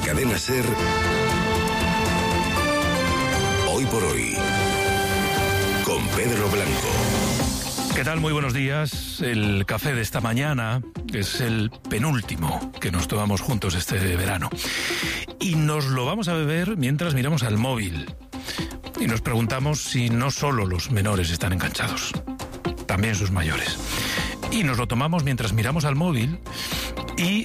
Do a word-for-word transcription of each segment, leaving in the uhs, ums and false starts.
Cadena SER, Hoy por Hoy, con Pedro Blanco. ¿Qué tal? Muy buenos días. El café de esta mañana es el penúltimo que nos tomamos juntos este verano. Y nos lo vamos a beber mientras miramos al móvil. Y nos preguntamos si no solo los menores están enganchados, también sus mayores. Y nos lo tomamos mientras miramos al móvil y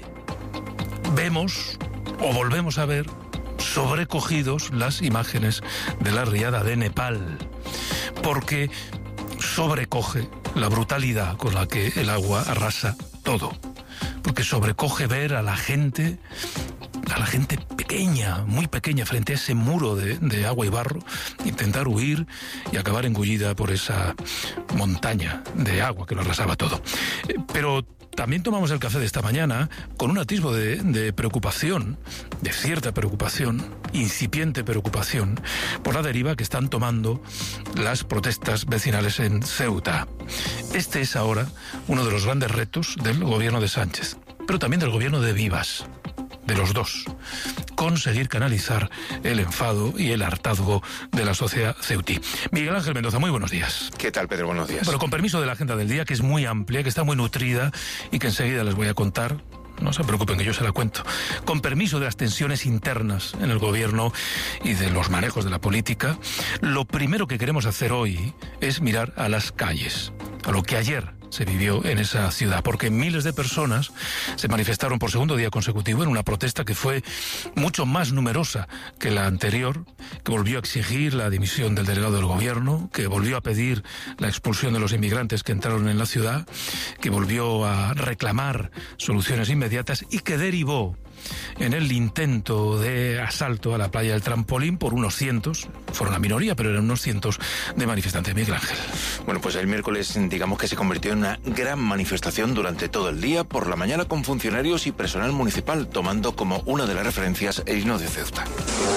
vemos o volvemos a ver sobrecogidos las imágenes de la riada de Nepal, porque sobrecoge la brutalidad con la que el agua arrasa todo, porque sobrecoge ver a la gente, a la gente pequeña, muy pequeña, frente a ese muro de, de agua y barro, intentar huir y acabar engullida por esa montaña de agua que lo arrasaba todo. Pero también tomamos el café de esta mañana con un atisbo de, de preocupación, de cierta preocupación, incipiente preocupación, por la deriva que están tomando las protestas vecinales en Ceuta. Este es ahora uno de los grandes retos del gobierno de Sánchez, pero también del gobierno de Vivas, de los dos, conseguir canalizar el enfado y el hartazgo de la sociedad ceutí. Miguel Ángel Mendoza, muy buenos días. ¿Qué tal, Pedro? Buenos días. Bueno, con permiso de la agenda del día, que es muy amplia, que está muy nutrida y que enseguida les voy a contar. No se preocupen, que yo se la cuento. Con permiso de las tensiones internas en el gobierno y de los manejos de la política, lo primero que queremos hacer hoy es mirar a las calles, a lo que ayer se vivió en esa ciudad, porque miles de personas se manifestaron por segundo día consecutivo en una protesta que fue mucho más numerosa que la anterior, que volvió a exigir la dimisión del delegado del gobierno, que volvió a pedir la expulsión de los inmigrantes que entraron en la ciudad, que volvió a reclamar soluciones inmediatas y que derivó en el intento de asalto a la playa del Trampolín por unos cientos, fueron la minoría, pero eran unos cientos de manifestantes. Miguel Ángel. Bueno, pues el miércoles, digamos que se convirtió en una gran manifestación durante todo el día, por la mañana con funcionarios y personal municipal, tomando como una de las referencias el himno de Ceuta.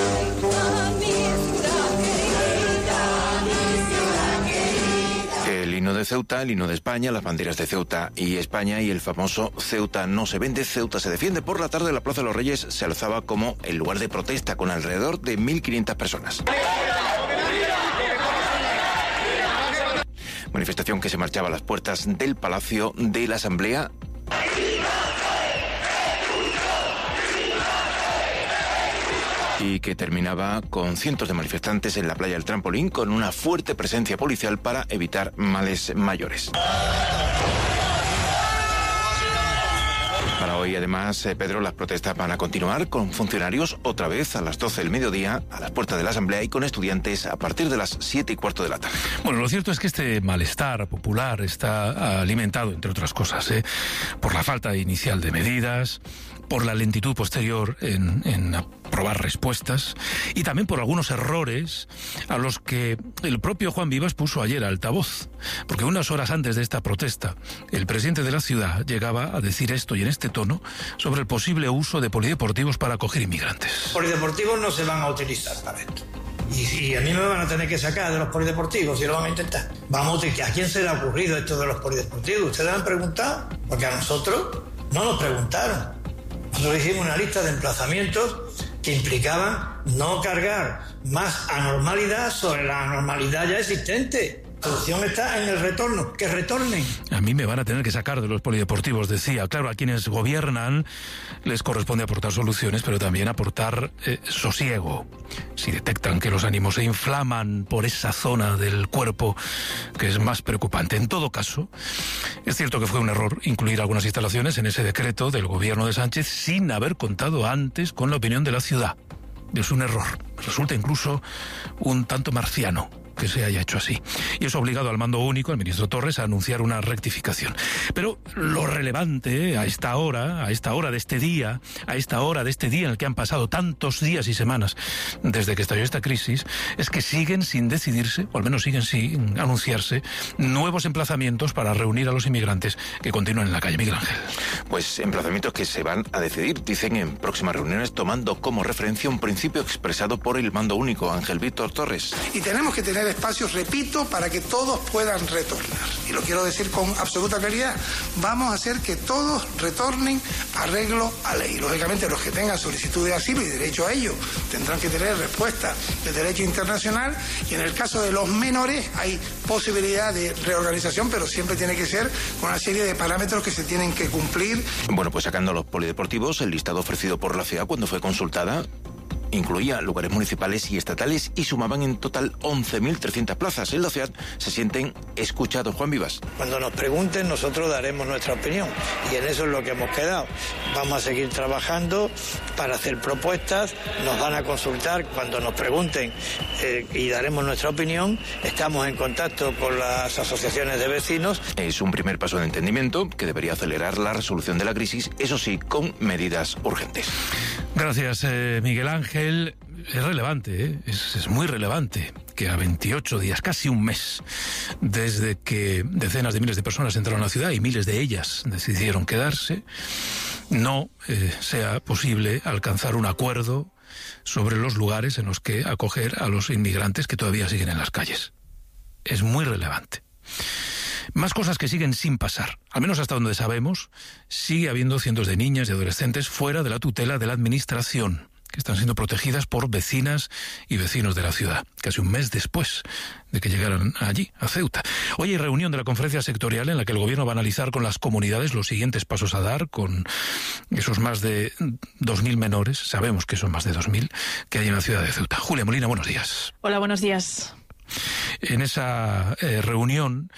El himno de Ceuta, el himno de España, las banderas de Ceuta y España y el famoso Ceuta no se vende, Ceuta se defiende. Por la tarde la Plaza de los Reyes se alzaba como el lugar de protesta con alrededor de mil quinientas personas. Manifestación que se marchaba a las puertas del Palacio de la Asamblea. Y que terminaba con cientos de manifestantes en la playa del Trampolín, con una fuerte presencia policial para evitar males mayores. Para hoy, además, eh, Pedro, las protestas van a continuar con funcionarios otra vez a las doce del mediodía a las puertas de la Asamblea y con estudiantes a partir de las siete y cuarto de la tarde. Bueno, lo cierto es que este malestar popular está alimentado, entre otras cosas, ¿eh? por la falta inicial de medidas, por la lentitud posterior en, en aprobar respuestas y también por algunos errores a los que el propio Juan Vivas puso ayer altavoz. Porque unas horas antes de esta protesta, el presidente de la ciudad llegaba a decir esto y en este tono sobre el posible uso de polideportivos para acoger inmigrantes. Los polideportivos no se van a utilizar para esto. Y si a mí me van a tener que sacar de los polideportivos, si lo van a intentar. Vamos, ¿a quién se le ha ocurrido esto de los polideportivos? ¿Ustedes han preguntado? Porque a nosotros no nos preguntaron. Nosotros hicimos una lista de emplazamientos que implicaban no cargar más anormalidad sobre la anormalidad ya existente. La solución está en el retorno, que retornen. A mí me van a tener que sacar de los polideportivos, decía. Claro, a quienes gobiernan les corresponde aportar soluciones, pero también aportar eh, sosiego. Si detectan que los ánimos se inflaman por esa zona del cuerpo, que es más preocupante. En todo caso, es cierto que fue un error incluir algunas instalaciones en ese decreto del gobierno de Sánchez sin haber contado antes con la opinión de la ciudad. Es un error. Resulta incluso un tanto marciano que se haya hecho así. Y eso ha obligado al mando único, al ministro Torres, a anunciar una rectificación. Pero lo relevante a esta hora, a esta hora de este día, a esta hora de este día en el que han pasado tantos días y semanas desde que estalló esta crisis, es que siguen sin decidirse, o al menos siguen sin anunciarse, nuevos emplazamientos para reunir a los inmigrantes que continúan en la calle. Miguel Ángel. Pues emplazamientos que se van a decidir, dicen, en próximas reuniones, tomando como referencia un principio expresado por el mando único, Ángel Víctor Torres. Y tenemos que tener tener espacios, repito, para que todos puedan retornar. Y lo quiero decir con absoluta claridad, vamos a hacer que todos retornen arreglo a ley. Lógicamente los que tengan solicitud de asilo y derecho a ello tendrán que tener respuesta del derecho internacional, y en el caso de los menores hay posibilidad de reorganización, pero siempre tiene que ser con una serie de parámetros que se tienen que cumplir. Bueno, pues sacando los polideportivos, el listado ofrecido por la ciudad cuando fue consultada incluía lugares municipales y estatales y sumaban en total once mil trescientas plazas. En la ciudad se sienten escuchados. Juan Vivas. Cuando nos pregunten, nosotros daremos nuestra opinión, y en eso es lo que hemos quedado. Vamos a seguir trabajando para hacer propuestas, nos van a consultar cuando nos pregunten eh, y daremos nuestra opinión. Estamos en contacto con las asociaciones de vecinos. Es un primer paso de entendimiento que debería acelerar la resolución de la crisis, eso sí, con medidas urgentes. Gracias, eh, Miguel Ángel. Es relevante, ¿eh? es, es muy relevante que a veintiocho días, casi un mes, desde que decenas de miles de personas entraron a la ciudad y miles de ellas decidieron quedarse, no eh, sea posible alcanzar un acuerdo sobre los lugares en los que acoger a los inmigrantes que todavía siguen en las calles. Es muy relevante. Más cosas que siguen sin pasar. Al menos hasta donde sabemos, sigue habiendo cientos de niñas y adolescentes fuera de la tutela de la administración, que están siendo protegidas por vecinas y vecinos de la ciudad, casi un mes después de que llegaran allí, a Ceuta. Hoy hay reunión de la conferencia sectorial en la que el gobierno va a analizar con las comunidades los siguientes pasos a dar con esos más de dos mil menores, sabemos que son más de dos mil, que hay en la ciudad de Ceuta. Julia Molina, buenos días. Hola, buenos días. En esa eh, reunión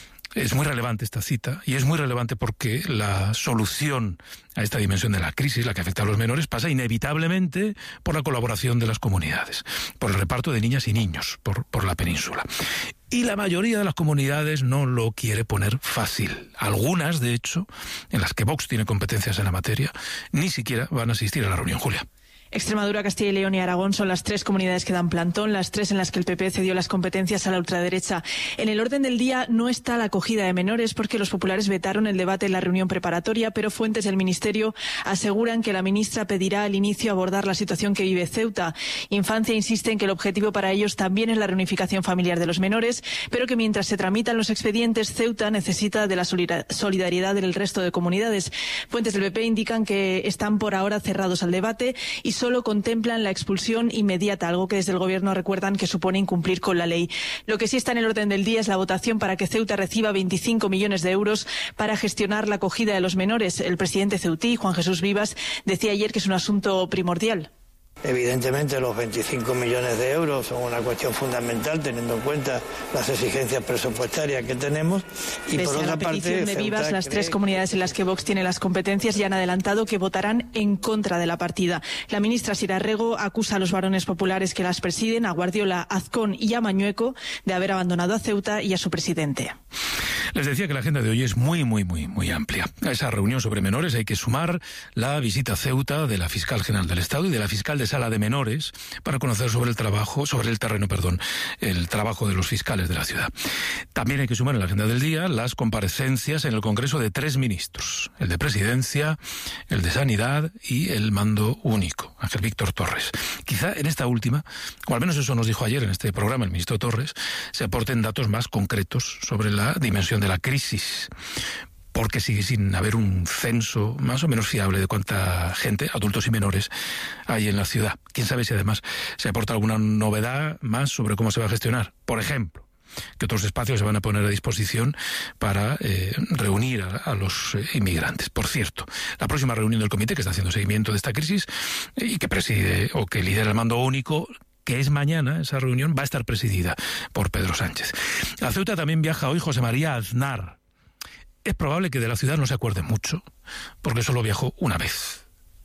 es muy relevante esta cita, y es muy relevante porque la solución a esta dimensión de la crisis, la que afecta a los menores, pasa inevitablemente por la colaboración de las comunidades, por el reparto de niñas y niños por, por la península. Y la mayoría de las comunidades no lo quiere poner fácil. Algunas, de hecho, en las que Vox tiene competencias en la materia, ni siquiera van a asistir a la reunión. Julia. Extremadura, Castilla y León y Aragón son las tres comunidades que dan plantón, las tres en las que el P P cedió las competencias a la ultraderecha. En el orden del día no está la acogida de menores porque los populares vetaron el debate en la reunión preparatoria, pero fuentes del Ministerio aseguran que la ministra pedirá al inicio abordar la situación que vive Ceuta. Infancia insiste en que el objetivo para ellos también es la reunificación familiar de los menores, pero que mientras se tramitan los expedientes, Ceuta necesita de la solidaridad del resto de comunidades. Fuentes del P P indican que están por ahora cerrados al debate y solo contemplan la expulsión inmediata, algo que desde el Gobierno recuerdan que supone incumplir con la ley. Lo que sí está en el orden del día es la votación para que Ceuta reciba veinticinco millones de euros para gestionar la acogida de los menores. El presidente ceutí, Juan Jesús Vivas, decía ayer que es un asunto primordial. Evidentemente los veinticinco millones de euros son una cuestión fundamental teniendo en cuenta las exigencias presupuestarias que tenemos. Y Pese por a otra la petición parte, de Vivas, Ceuta las cree... tres comunidades en las que Vox tiene las competencias ya han adelantado que votarán en contra de la partida. La ministra Sira Rego acusa a los varones populares que las presiden, a Guardiola, Azcón y a Mañueco, de haber abandonado a Ceuta y a su presidente. Les decía que la agenda de hoy es muy, muy, muy, muy amplia. A esa reunión sobre menores hay que sumar la visita a Ceuta de la fiscal general del Estado y de la fiscal de sala de menores para conocer sobre el trabajo, sobre el terreno, perdón, el trabajo de los fiscales de la ciudad. También hay que sumar en la agenda del día las comparecencias en el Congreso de tres ministros, el de Presidencia, el de Sanidad y el Mando Único, Ángel Víctor Torres. Quizá en esta última, o al menos eso nos dijo ayer en este programa el ministro Torres, se aporten datos más concretos sobre la dimensión de la crisis, porque sigue sin haber un censo más o menos fiable de cuánta gente, adultos y menores, hay en la ciudad. Quién sabe si además se aporta alguna novedad más sobre cómo se va a gestionar. Por ejemplo, que otros espacios se van a poner a disposición para eh, reunir a, a los eh, inmigrantes. Por cierto, la próxima reunión del comité que está haciendo seguimiento de esta crisis eh, y que preside o que lidera el Mando Único, que es mañana, esa reunión va a estar presidida por Pedro Sánchez. A Ceuta también viaja hoy José María Aznar. Es probable que de la ciudad no se acuerde mucho, porque solo viajó una vez,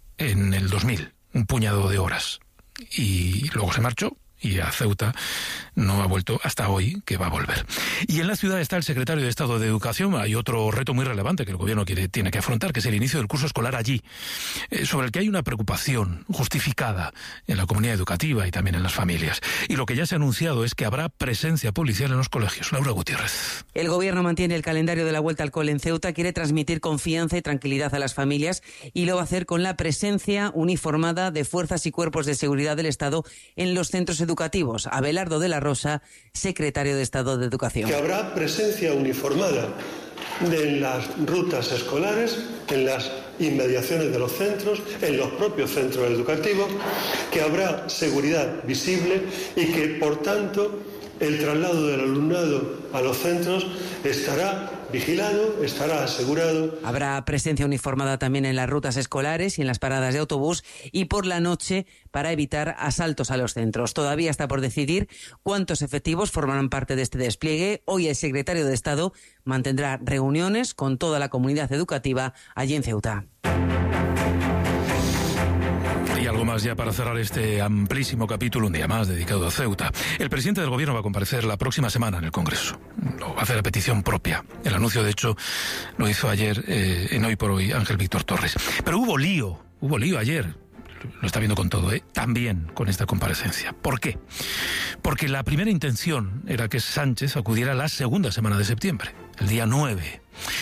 en el dos mil, un puñado de horas, y luego se marchó. Y a Ceuta no ha vuelto hasta hoy, que va a volver. Y en la ciudad está el secretario de Estado de Educación. Hay otro reto muy relevante que el gobierno quiere, tiene que afrontar, que es el inicio del curso escolar allí, eh, sobre el que hay una preocupación justificada en la comunidad educativa y también en las familias. Y lo que ya se ha anunciado es que habrá presencia policial en los colegios. Laura Gutiérrez. El gobierno mantiene el calendario de la vuelta al cole en Ceuta, quiere transmitir confianza y tranquilidad a las familias y lo va a hacer con la presencia uniformada de fuerzas y cuerpos de seguridad del Estado en los centros educativos educativos. Abelardo de la Rosa, secretario de Estado de Educación. Que habrá presencia uniformada de las rutas escolares, en las inmediaciones de los centros, en los propios centros educativos, que habrá seguridad visible y que, por tanto, el traslado del alumnado a los centros estará vigilado, estará asegurado. Habrá presencia uniformada también en las rutas escolares y en las paradas de autobús y por la noche para evitar asaltos a los centros. Todavía está por decidir cuántos efectivos formarán parte de este despliegue. Hoy el secretario de Estado mantendrá reuniones con toda la comunidad educativa allí en Ceuta. Y algo más ya para cerrar este amplísimo capítulo, un día más dedicado a Ceuta. El presidente del Gobierno va a comparecer la próxima semana en el Congreso. Lo va a hacer a petición propia. El anuncio, de hecho, lo hizo ayer eh, en Hoy por Hoy Ángel Víctor Torres. Pero hubo lío, hubo lío ayer. Lo está viendo con todo, ¿eh? También con esta comparecencia. ¿Por qué? Porque la primera intención era que Sánchez acudiera la segunda semana de septiembre, el día nueve.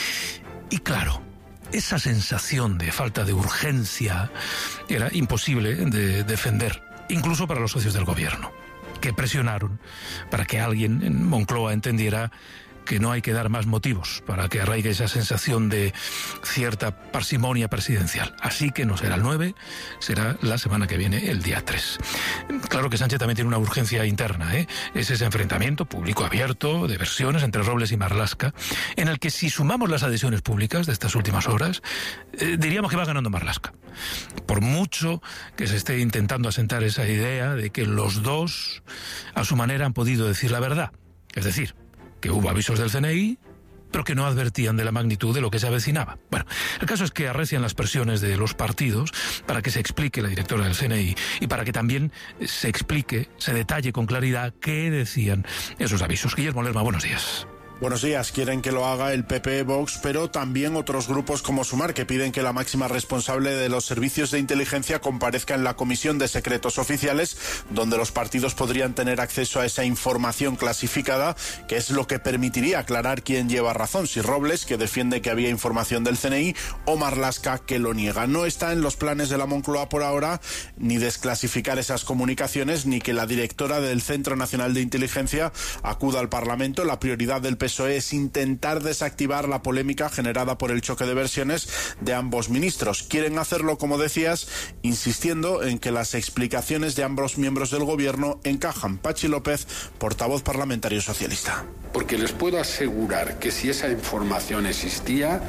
Y claro, esa sensación de falta de urgencia era imposible de defender, incluso para los socios del gobierno, que presionaron para que alguien en Moncloa entendiera que no hay que dar más motivos para que arraigue esa sensación de cierta parsimonia presidencial. Así que no será el nueve, será la semana que viene, el día tres. Claro que Sánchez también tiene una urgencia interna, ¿eh? Es ese enfrentamiento público abierto de versiones entre Robles y Marlaska, en el que si sumamos las adhesiones públicas de estas últimas horas, eh, diríamos que va ganando Marlaska. Por mucho que se esté intentando asentar esa idea de que los dos, a su manera, han podido decir la verdad. Es decir, que hubo avisos del C N I, pero que no advertían de la magnitud de lo que se avecinaba. Bueno, el caso es que arrecian las presiones de los partidos para que se explique la directora del C N I y para que también se explique, se detalle con claridad qué decían esos avisos. Guillermo Lerma, buenos días. Buenos días. Quieren que lo haga el P P, Vox, pero también otros grupos como Sumar, que piden que la máxima responsable de los servicios de inteligencia comparezca en la Comisión de Secretos Oficiales, donde los partidos podrían tener acceso a esa información clasificada, que es lo que permitiría aclarar quién lleva razón, si Robles, que defiende que había información del C N I, o Marlaska, que lo niega. No está en los planes de la Moncloa por ahora ni desclasificar esas comunicaciones, ni que la directora del Centro Nacional de Inteligencia acuda al Parlamento. La prioridad del P S O E es intentar desactivar la polémica generada por el choque de versiones de ambos ministros. Quieren hacerlo, como decías, insistiendo en que las explicaciones de ambos miembros del gobierno encajan. Pachi López, portavoz parlamentario socialista. Porque les puedo asegurar que si esa información existía,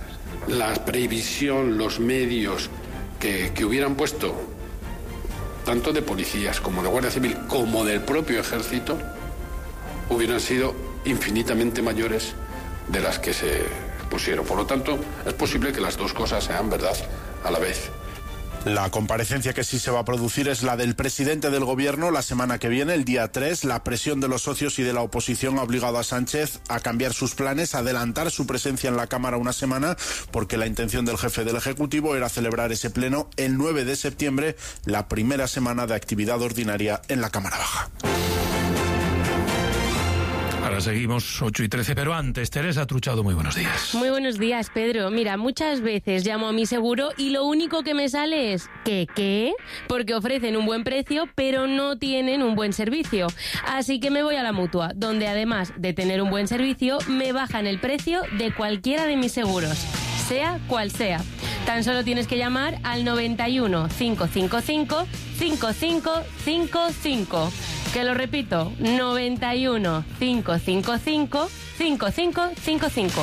la previsión, los medios que, que hubieran puesto, tanto de policías como de Guardia Civil, como del propio ejército, hubieran sido infinitamente mayores de las que se pusieron. Por lo tanto, es posible que las dos cosas sean verdad a la vez. La comparecencia que sí se va a producir es la del presidente del gobierno la semana que viene, el día tres. La presión de los socios y de la oposición ha obligado a Sánchez a cambiar sus planes, a adelantar su presencia en la Cámara una semana, porque la intención del jefe del Ejecutivo era celebrar ese pleno el nueve de septiembre, la primera semana de actividad ordinaria en la Cámara Baja. Ahora seguimos ocho y trece, pero antes, Teresa Truchado, muy buenos días. Muy buenos días, Pedro. Mira, muchas veces llamo a mi seguro y lo único que me sale es ¿qué qué? Porque ofrecen un buen precio, pero no tienen un buen servicio. Así que me voy a la Mutua, donde además de tener un buen servicio, me bajan el precio de cualquiera de mis seguros, sea cual sea. Tan solo tienes que llamar al noventa y uno, cinco cinco cinco, cinco cinco cinco cinco. Que lo repito, noventa y uno, cinco cinco cinco, cinco cinco cinco cinco.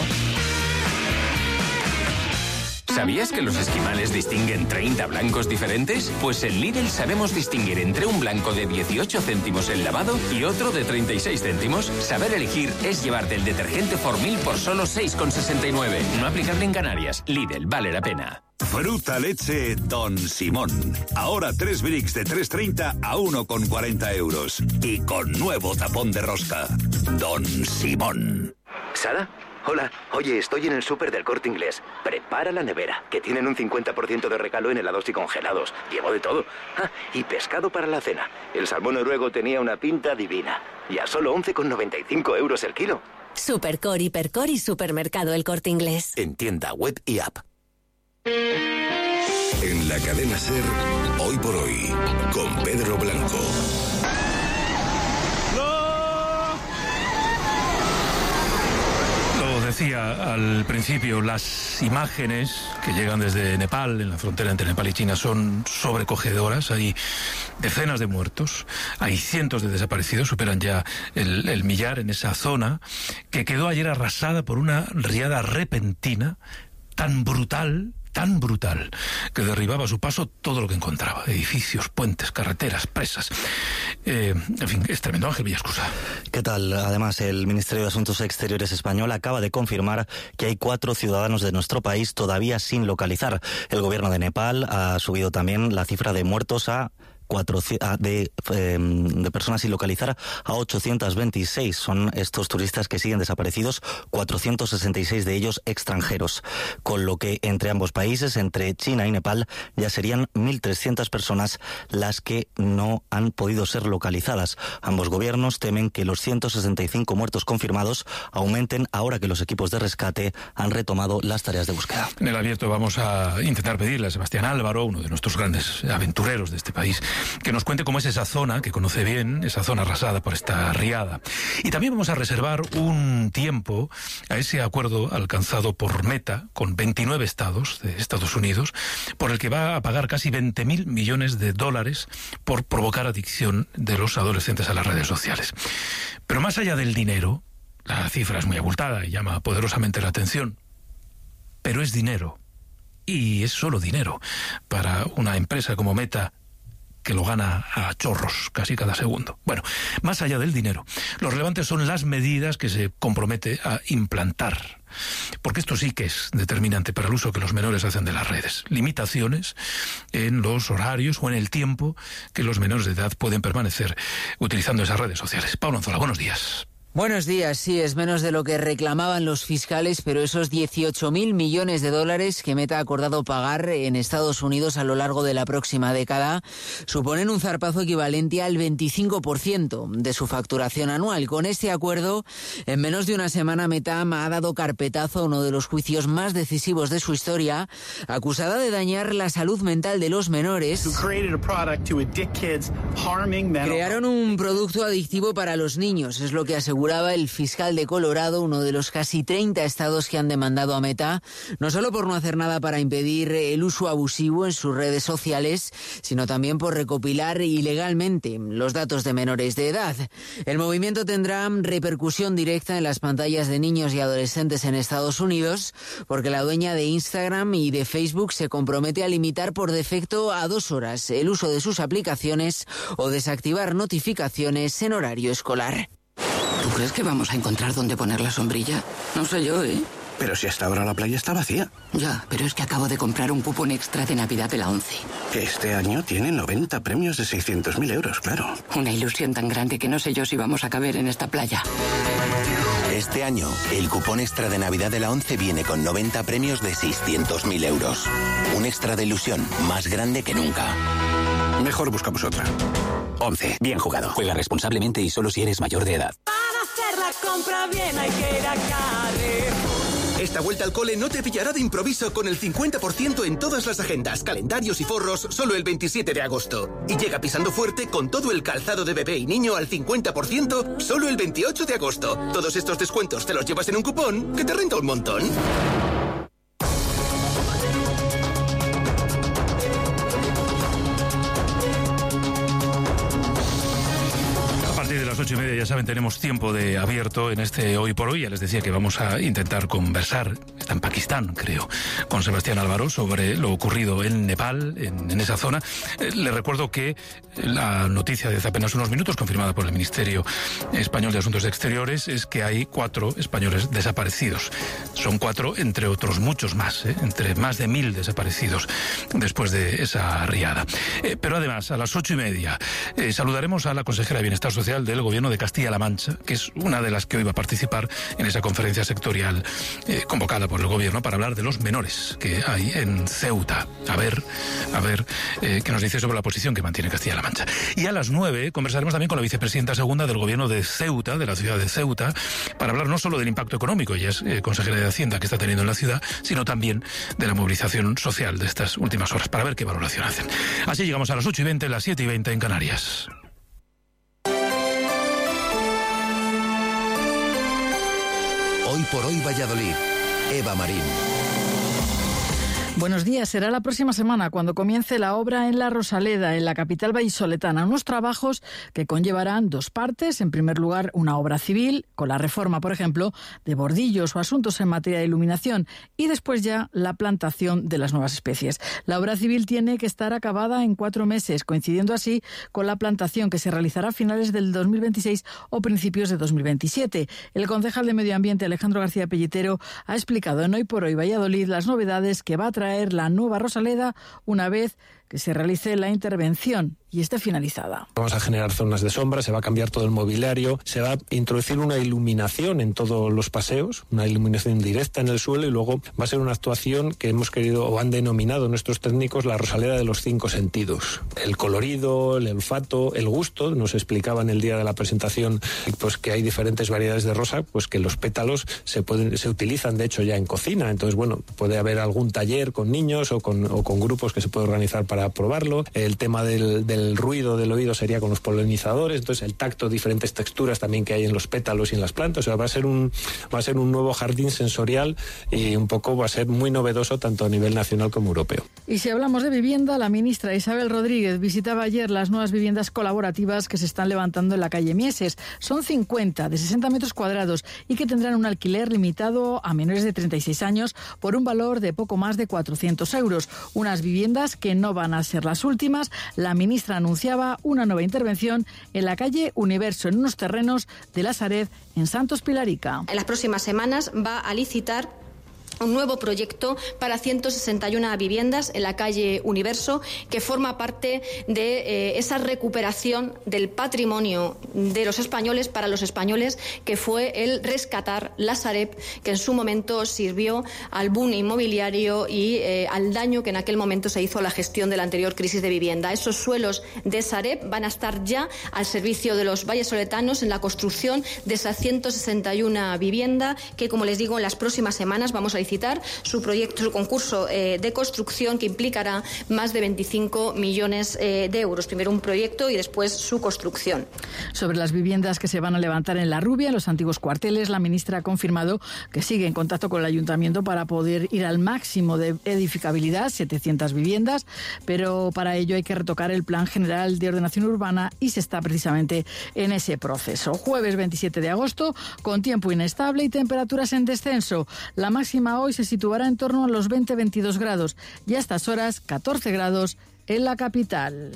¿Sabías que los esquimales distinguen treinta blancos diferentes? Pues en Lidl sabemos distinguir entre un blanco de dieciocho céntimos el lavado y otro de treinta y seis céntimos. Saber elegir es llevarte el detergente Formil por solo seis con sesenta y nueve. No aplicable en Canarias. Lidl, vale la pena. Fruta leche Don Simón. Ahora tres bricks de tres treinta a uno con cuarenta euros. Y con nuevo tapón de rosca. Don Simón. ¿Sara? Hola, oye, estoy en el súper del Corte Inglés. Prepara la nevera, que tienen un cincuenta por ciento de regalo en helados y congelados. Llevo de todo. Ah, y pescado para la cena. El salmón noruego tenía una pinta divina. Y a solo once con noventa y cinco euros el kilo. Supercor, Hipercor y Supermercado El Corte Inglés. En tienda web y app. En la cadena SER, Hoy por Hoy, con Pedro Blanco. decía al principio, las imágenes que llegan desde Nepal, en la frontera entre Nepal y China, son sobrecogedoras. Hay decenas de muertos, hay cientos de desaparecidos, superan ya el, el millar en esa zona, que quedó ayer arrasada por una riada repentina, tan brutal, tan brutal, que derribaba a su paso todo lo que encontraba: edificios, puentes, carreteras, presas. Eh, en fin, es tremendo. Ángel Villascusa. ¿Qué tal? Además, el Ministerio de Asuntos Exteriores español acaba de confirmar que hay cuatro ciudadanos de nuestro país todavía sin localizar. El gobierno de Nepal ha subido también la cifra de muertos a Cuatro, de, eh, de personas sin localizar a ochocientos veintiséis. Son estos turistas que siguen desaparecidos, cuatrocientos sesenta y seis de ellos extranjeros, con lo que entre ambos países, entre China y Nepal, ya serían mil trescientas personas las que no han podido ser localizadas. Ambos gobiernos temen que los ciento sesenta y cinco muertos confirmados aumenten ahora que los equipos de rescate han retomado las tareas de búsqueda. En el abierto vamos a intentar pedirle a Sebastián Álvaro, uno de nuestros grandes aventureros de este país, que nos cuente cómo es esa zona, que conoce bien, esa zona arrasada por esta riada. Y también vamos a reservar un tiempo a ese acuerdo alcanzado por Meta con veintinueve estados de Estados Unidos, por el que va a pagar casi veinte mil millones de dólares por provocar adicción de los adolescentes a las redes sociales. Pero más allá del dinero, la cifra es muy abultada y llama poderosamente la atención, pero es dinero, y es solo dinero para una empresa como Meta, que lo gana a chorros casi cada segundo. Bueno, más allá del dinero, lo relevante son las medidas que se compromete a implantar, porque esto sí que es determinante para el uso que los menores hacen de las redes. Limitaciones en los horarios o en el tiempo que los menores de edad pueden permanecer utilizando esas redes sociales. Pablo Anzola, buenos días. Buenos días, sí, es menos de lo que reclamaban los fiscales, pero esos dieciocho mil millones de dólares que Meta ha acordado pagar en Estados Unidos a lo largo de la próxima década suponen un zarpazo equivalente al veinticinco por ciento de su facturación anual. Con este acuerdo, en menos de una semana, Meta ha dado carpetazo a uno de los juicios más decisivos de su historia, acusada de dañar la salud mental de los menores. Crearon un producto adictivo para los niños, es lo que asegura el fiscal de Colorado, uno de los casi treinta estados que han demandado a Meta, no solo por no hacer nada para impedir el uso abusivo en sus redes sociales, sino también por recopilar ilegalmente los datos de menores de edad. El movimiento tendrá repercusión directa en las pantallas de niños y adolescentes en Estados Unidos, porque la dueña de Instagram y de Facebook se compromete a limitar por defecto a dos horas el uso de sus aplicaciones o desactivar notificaciones en horario escolar. ¿Tú crees que vamos a encontrar dónde poner la sombrilla? No sé yo, ¿eh? Pero si hasta ahora la playa está vacía. Ya, pero es que acabo de comprar un cupón extra de Navidad de la ONCE. Este año tiene noventa premios de seiscientos mil euros, claro. Una ilusión tan grande que no sé yo si vamos a caber en esta playa. Este año, el cupón extra de Navidad de la ONCE viene con noventa premios de seiscientos mil euros. Un extra de ilusión más grande que nunca. Mejor buscamos otra. ONCE. Bien jugado. Juega responsablemente y solo si eres mayor de edad. Para hacer la compra bien hay que ir a Carrefour. Esta vuelta al cole no te pillará de improviso con el cincuenta por ciento en todas las agendas, calendarios y forros solo el veintisiete de agosto. Y llega pisando fuerte con todo el calzado de bebé y niño al cincuenta por ciento solo el veintiocho de agosto. Todos estos descuentos te los llevas en un cupón que te renta un montón. Ocho y media, ya saben, tenemos tiempo de abierto en este Hoy por Hoy. Ya les decía que vamos a intentar conversar, está en Pakistán, creo, con Sebastián Álvaro sobre lo ocurrido en Nepal, en, en esa zona. Eh, les recuerdo que la noticia de hace apenas unos minutos, confirmada por el Ministerio Español de Asuntos Exteriores, es que hay cuatro españoles desaparecidos. Son cuatro entre otros muchos más, ¿eh? entre más de mil desaparecidos después de esa riada. Eh, pero además, a las ocho y media, eh, saludaremos a la consejera de Bienestar Social del Gobierno de Castilla-La Mancha, que es una de las que hoy va a participar en esa conferencia sectorial eh, convocada por el Gobierno para hablar de los menores que hay en Ceuta. A ver, a ver eh, qué nos dice sobre la posición que mantiene Castilla-La Mancha. Y a las nueve conversaremos también con la vicepresidenta segunda del Gobierno de Ceuta, de la ciudad de Ceuta, para hablar no solo del impacto económico, ella es eh, consejera de Hacienda que está teniendo en la ciudad, sino también de la movilización social de estas últimas horas, para ver qué valoración hacen. Así llegamos a las ocho y veinte, las siete y veinte en Canarias. Hoy Hoy por Hoy Valladolid. Eva Marín. Buenos días. Será la próxima semana cuando comience la obra en La Rosaleda, en la capital vallisoletana. Unos trabajos que conllevarán dos partes. En primer lugar, una obra civil, con la reforma, por ejemplo, de bordillos o asuntos en materia de iluminación. Y después ya la plantación de las nuevas especies. La obra civil tiene que estar acabada en cuatro meses, coincidiendo así con la plantación que se realizará a finales del dos mil veintiséis o principios de dos mil veintisiete. El concejal de Medio Ambiente, Alejandro García Pellitero, ha explicado en Hoy por Hoy Valladolid las novedades que va a traer la nueva Rosaleda una vez que se realice la intervención y esté finalizada. Vamos a generar zonas de sombra, se va a cambiar todo el mobiliario, se va a introducir una iluminación en todos los paseos, una iluminación directa en el suelo, y luego va a ser una actuación que hemos querido o han denominado nuestros técnicos la Rosaleda de los cinco sentidos. El colorido, el olfato, el gusto. Nos explicaban el día de la presentación pues que hay diferentes variedades de rosa, pues que los pétalos se pueden se utilizan de hecho ya en cocina. Entonces, bueno, puede haber algún taller con niños o con, o con grupos que se puede organizar para probarlo. El tema del, del ruido del oído sería con los polinizadores. Entonces, el tacto, diferentes texturas también que hay en los pétalos y en las plantas. O sea, va a ser un va a ser un nuevo jardín sensorial y un poco va a ser muy novedoso tanto a nivel nacional como europeo. Y si hablamos de vivienda, la ministra Isabel Rodríguez visitaba ayer las nuevas viviendas colaborativas que se están levantando en la calle Mieses. Son cincuenta de sesenta metros cuadrados y que tendrán un alquiler limitado a menores de treinta y seis años por un valor de poco más de cuatrocientos euros. Unas viviendas que no van a ser las últimas. La ministra anunciaba una nueva intervención en la calle Universo, en unos terrenos de la Sareb, en Santos Pilarica. En las próximas semanas va a licitar un nuevo proyecto para ciento sesenta y una viviendas en la calle Universo, que forma parte de eh, esa recuperación del patrimonio de los españoles para los españoles, que fue el rescatar la Sareb, que en su momento sirvió al boom inmobiliario y eh, al daño que en aquel momento se hizo a la gestión de la anterior crisis de vivienda. Esos suelos de Sareb van a estar ya al servicio de los vallesoletanos en la construcción de esas ciento sesenta y una viviendas que, como les digo, en las próximas semanas vamos a licitar su proyecto, su concurso eh, de construcción, que implicará más de veinticinco millones eh, de euros. Primero un proyecto y después su construcción. Sobre las viviendas que se van a levantar en La Rubia, en los antiguos cuarteles, la ministra ha confirmado que sigue en contacto con el ayuntamiento para poder ir al máximo de edificabilidad, setecientas viviendas, pero para ello hay que retocar el Plan General de Ordenación Urbana y se está precisamente en ese proceso. Jueves veintisiete de agosto, con tiempo inestable y temperaturas en descenso. La máxima hoy se situará en torno a los veinte a veintidós grados y a estas horas catorce grados en la capital.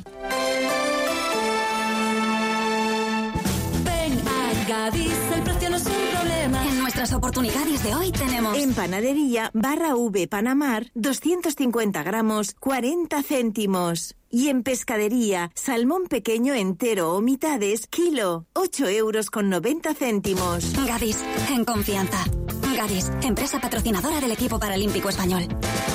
Ven a Gadis, el precio no es un problema. En nuestras oportunidades de hoy tenemos en panadería barra V Panamar doscientos cincuenta gramos cuarenta céntimos. Y en pescadería, salmón pequeño entero o mitades, kilo, ocho euros con noventa céntimos. Gadis, en confianza. Gadis, empresa patrocinadora del equipo paralímpico español.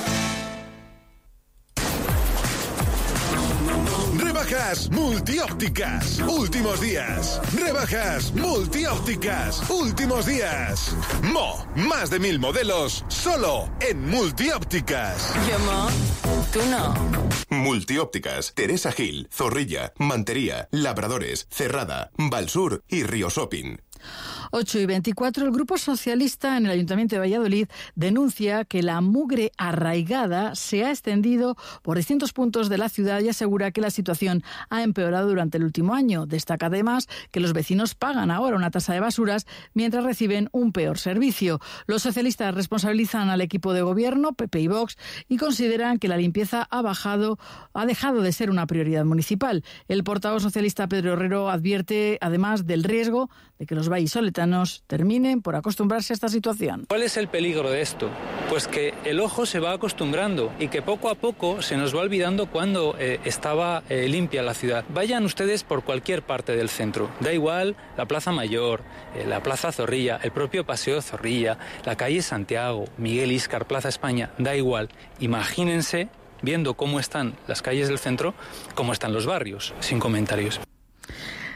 Rebajas multiópticas. Últimos días. Rebajas multiópticas. Últimos días. Mo, más de mil modelos solo en multiópticas. Yo, Mo, tú no. Multiópticas. Teresa Gil, Zorrilla, Mantería, Labradores, Cerrada, Valsur y Río Shopping. ocho y veinticuatro, el Grupo Socialista en el Ayuntamiento de Valladolid denuncia que la mugre arraigada se ha extendido por distintos puntos de la ciudad y asegura que la situación ha empeorado durante el último año. Destaca además que los vecinos pagan ahora una tasa de basuras mientras reciben un peor servicio. Los socialistas responsabilizan al equipo de gobierno, P P y Vox, y consideran que la limpieza ha bajado, ha dejado de ser una prioridad municipal. El portavoz socialista Pedro Herrero advierte además del riesgo de que los vallisoletanos terminen por acostumbrarse a esta situación. ¿Cuál es el peligro de esto? Pues que el ojo se va acostumbrando y que poco a poco se nos va olvidando cuando eh, estaba eh, limpia la ciudad. Vayan ustedes por cualquier parte del centro, da igual la Plaza Mayor, eh, la Plaza Zorrilla, el propio Paseo Zorrilla, la calle Santiago, Miguel Íscar, Plaza España, da igual. Imagínense, viendo cómo están las calles del centro, cómo están los barrios, sin comentarios.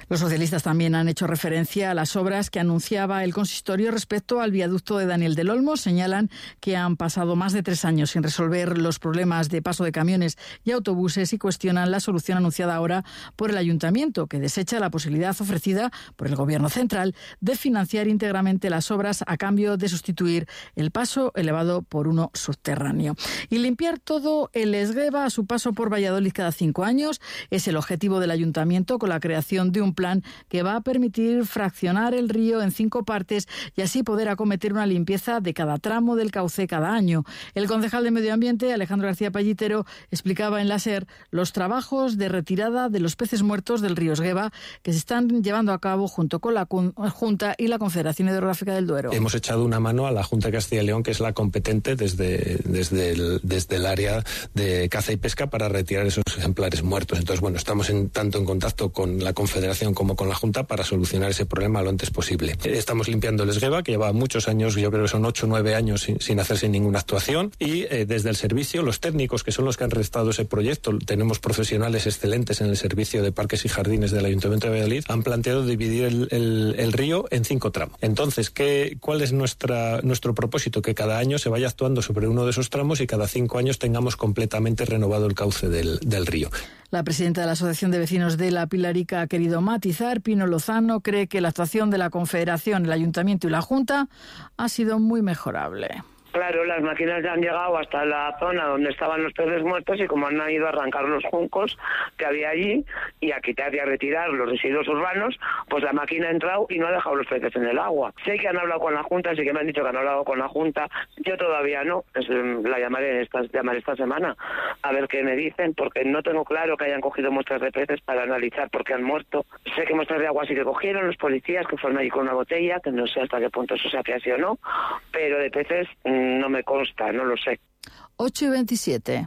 Los socialistas también han hecho referencia a las obras que anunciaba el consistorio respecto al viaducto de Daniel del Olmo. Señalan que han pasado más de tres años sin resolver los problemas de paso de camiones y autobuses y cuestionan la solución anunciada ahora por el ayuntamiento, que desecha la posibilidad ofrecida por el Gobierno central de financiar íntegramente las obras a cambio de sustituir el paso elevado por uno subterráneo. Y limpiar todo el Esgueva a su paso por Valladolid cada cinco años es el objetivo del ayuntamiento, con la creación de un plan que va a permitir fraccionar el río en cinco partes y así poder acometer una limpieza de cada tramo del cauce cada año. El concejal de Medio Ambiente, Alejandro García Pallitero, explicaba en la SER los trabajos de retirada de los peces muertos del río Esgueva que se están llevando a cabo junto con la Junta y la Confederación Hidrográfica del Duero. Hemos echado una mano a la Junta de Castilla y León, que es la competente desde, desde, el, desde el área de caza y pesca para retirar esos ejemplares muertos. Entonces, bueno, estamos en, tanto en contacto con la Confederación como con la Junta para solucionar ese problema lo antes posible. Estamos limpiando el Esgueva, que lleva muchos años, yo creo que son ocho o nueve años sin, sin hacerse ninguna actuación, y eh, desde el servicio, los técnicos, que son los que han restado ese proyecto, tenemos profesionales excelentes en el servicio de parques y jardines del Ayuntamiento de Valladolid, han planteado dividir el, el, el río en cinco tramos. Entonces, ¿qué, ¿cuál es nuestra, nuestro propósito? Que cada año se vaya actuando sobre uno de esos tramos y cada cinco años tengamos completamente renovado el cauce del, del río. La presidenta de la Asociación de Vecinos de La Pilarica ha querido matizar. Pino Lozano cree que la actuación de la Confederación, el Ayuntamiento y la Junta ha sido muy mejorable. Claro, las máquinas ya han llegado hasta la zona donde estaban los peces muertos y como han ido a arrancar los juncos que había allí y a quitar y a retirar los residuos urbanos, pues la máquina ha entrado y no ha dejado los peces en el agua. Sé que han hablado con la Junta, sí que me han dicho que han hablado con la Junta, yo todavía no, es, la llamaré esta, llamaré esta semana a ver qué me dicen, porque no tengo claro que hayan cogido muestras de peces para analizar por qué han muerto. Sé que muestras de agua sí que cogieron los policías, que fueron allí con una botella, que no sé hasta qué punto eso se hacía así o no, pero de peces no me consta, no lo sé. ocho y veintisiete.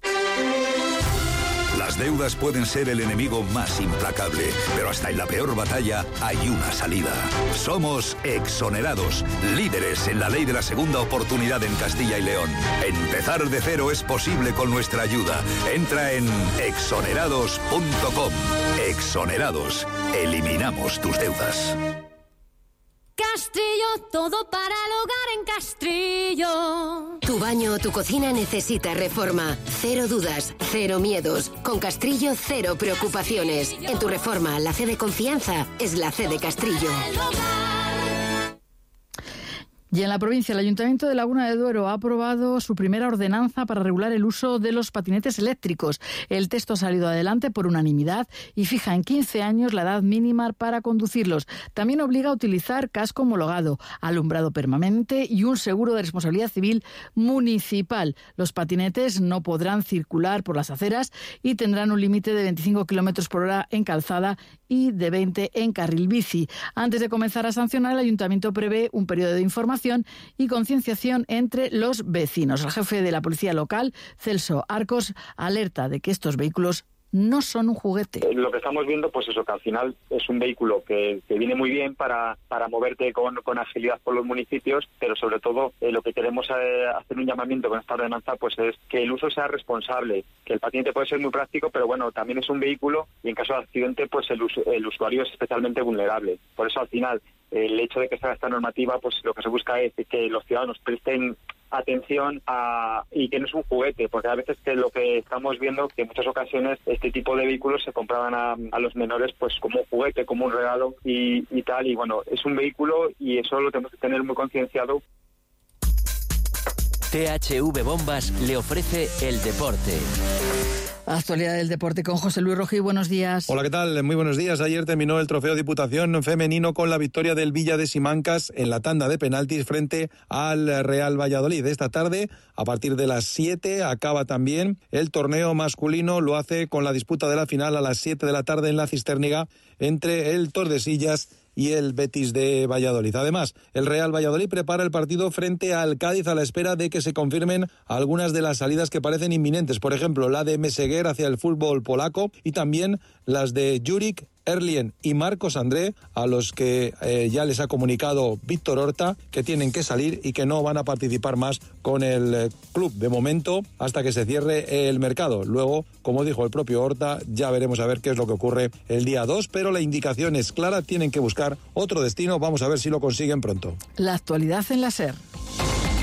Las deudas pueden ser el enemigo más implacable, pero hasta en la peor batalla hay una salida. Somos Exonerados, líderes en la ley de la segunda oportunidad en Castilla y León. Empezar de cero es posible con nuestra ayuda. Entra en exonerados punto com. Exonerados. Eliminamos tus deudas. Castrillo, todo para el hogar en Castrillo. Tu baño o tu cocina necesita reforma. Cero dudas, cero miedos. Con Castrillo, cero preocupaciones. En tu reforma, la C de confianza es la C de Castrillo. Y en la provincia, el Ayuntamiento de Laguna de Duero ha aprobado su primera ordenanza para regular el uso de los patinetes eléctricos. El texto ha salido adelante por unanimidad y fija en quince años la edad mínima para conducirlos. También obliga a utilizar casco homologado, alumbrado permanente y un seguro de responsabilidad civil municipal. Los patinetes no podrán circular por las aceras y tendrán un límite de veinticinco kilómetros por hora en calzada y de veinte en carril bici. Antes de comenzar a sancionar, el Ayuntamiento prevé un periodo de información y concienciación entre los vecinos. El jefe de la policía local, Celso Arcos, alerta de que estos vehículos no son un juguete. Lo que estamos viendo, pues eso, que al final es un vehículo que, que viene muy bien para, para moverte con, con agilidad por los municipios, pero sobre todo eh, lo que queremos eh, hacer un llamamiento con esta ordenanza pues es que el uso sea responsable, que el patinete puede ser muy práctico, pero bueno, también es un vehículo y en caso de accidente pues el, us- el usuario es especialmente vulnerable. Por eso al final el hecho de que sea esta normativa, pues lo que se busca es que los ciudadanos presten atención a, y que no es un juguete, porque a veces que lo que estamos viendo que en muchas ocasiones este tipo de vehículos se compraban a, a los menores pues como un juguete, como un regalo y, y tal, y bueno, es un vehículo y eso lo tenemos que tener muy concienciado. T H V Bombas le ofrece el deporte. Actualidad del deporte con José Luis Rojí. Buenos días. Hola, ¿qué tal? Muy buenos días. Ayer terminó el Trofeo Diputación femenino con la victoria del Villa de Simancas en la tanda de penaltis frente al Real Valladolid. Esta tarde, a partir de las siete, acaba también el torneo masculino. Lo hace con la disputa de la final a las siete de la tarde en la Cisterniga entre el Tordesillas y el Betis de Valladolid. Además, el Real Valladolid prepara el partido frente al Cádiz a la espera de que se confirmen algunas de las salidas que parecen inminentes. Por ejemplo, la de Meseguer hacia el fútbol polaco y también las de Juric Erlien y Marcos André, a los que eh, ya les ha comunicado Víctor Horta que tienen que salir y que no van a participar más con el eh, club de momento hasta que se cierre el mercado. Luego, como dijo el propio Horta, ya veremos a ver qué es lo que ocurre el día dos, pero la indicación es clara, tienen que buscar otro destino, vamos a ver si lo consiguen pronto. La actualidad en la SER.